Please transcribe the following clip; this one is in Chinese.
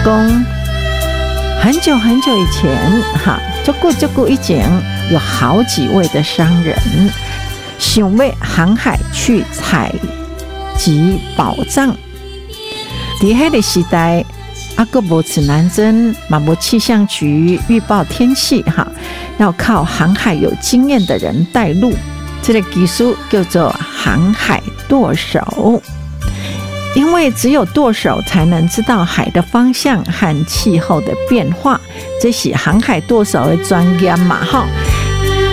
讲很久很久以前足久以前有好几位的商人想要航海去采集宝藏。在那个时代还没有指南针，也没有气象局预报天气要靠航海有经验的人带路，这个技术叫做航海舵手。因为只有舵手才能知道海的方向和气候的变化，这是航海舵手的专业嘛